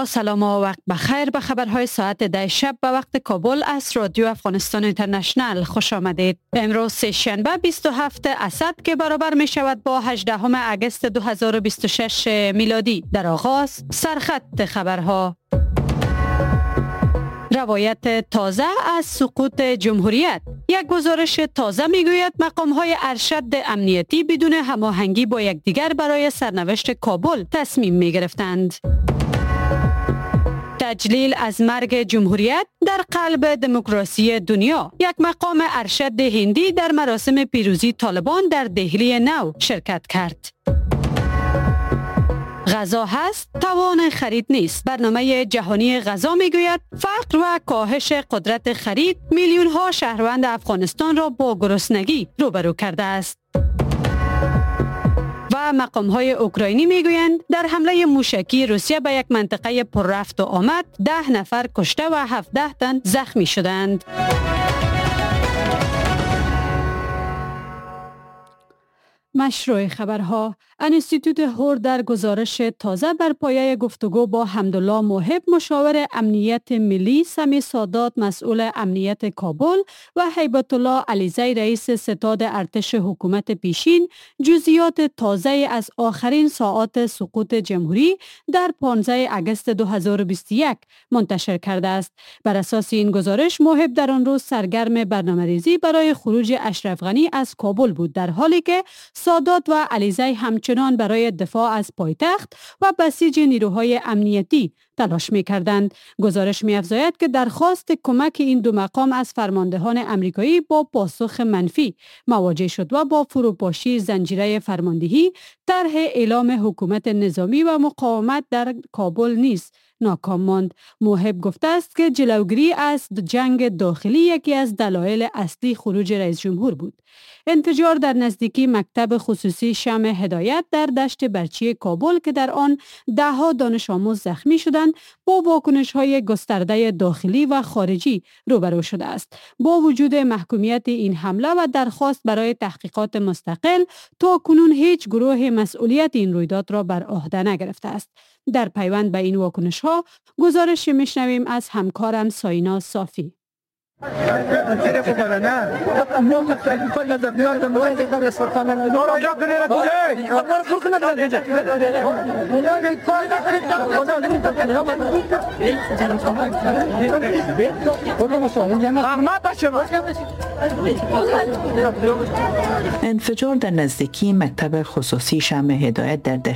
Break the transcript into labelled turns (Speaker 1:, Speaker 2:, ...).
Speaker 1: سلام و وقت بخیر به خبرهای ساعت 10 شب به وقت کابل از رادیو افغانستان اینترنشنل خوش آمدید. امروز سه‌شنبه 27 اسد که برابر می شود با 18 اگست 2026 میلادی. در آغاز سرخط خبرها. روایت تازه از سقوط جمهوریت. یک گزارش تازه میگوید مقام‌های ارشد امنیتی بدون هماهنگی با یکدیگر برای سرنوشت کابل تصمیم می‌گرفتند. تجلیل از مرگ جمهوریت در قلب دموکراسی دنیا. یک مقام ارشد هندی در مراسم پیروزی طالبان در دهلی نو شرکت کرد. غذا هست، توان خرید نیست. برنامه جهانی غذا میگوید فقر و کاهش قدرت خرید میلیون ها شهروند افغانستان را با گرسنگی روبرو کرده است. و مقام های اوکراینی میگویند در حمله موشکی روسیه به یک منطقه پر رفت و آمد 10 نفر کشته و 17 تن زخمی شدند. مشروع خبرها. انستیتوت هور در گزارش تازه بر پایه گفتگو با حمدالله موهب مشاور امنیت ملی، سمی سادات مسئول امنیت کابل و هیبت الله علیزی رئیس ستاد ارتش حکومت پیشین جزئیات تازه از آخرین ساعات سقوط جمهوری در 15 اگست 2021 منتشر کرده است. بر اساس این گزارش موهب در آن روز سرگرم برنامه‌ریزی برای خروج اشرف غنی از کابل بود، در حالی که سادات و علیزی همچنان برای دفاع از پایتخت و بسیج نیروهای امنیتی تلاش می‌کردند. گزارش می‌افزاید که درخواست کمک این دو مقام از فرماندهان امریکایی با پاسخ منفی مواجه شد و با فروپاشی زنجیره فرماندهی طرح اعلام حکومت نظامی و مقاومت در کابل نیز ناکام ماند. موهب گفته است که جلوگیری از جنگ داخلی یکی از دلایل اصلی خروج رئیس جمهور بود. انفجار در نزدیکی مکتب خصوصی شمع هدایت در دشت برچی کابل که در آن 10 دانش آموز زخمی شدند با واکنش‌های گسترده داخلی و خارجی روبرو شده است. با وجود محکومیت این حمله و درخواست برای تحقیقات مستقل، تا کنون هیچ گروه مسئولیت این رویداد را بر عهده نگرفته است. در پیوند به این واکنش‌ها گزارش میشنویم از همکارم ساینا صافی.
Speaker 2: انفجار در نزدیکی مکتب خصوصی شمع هدایت در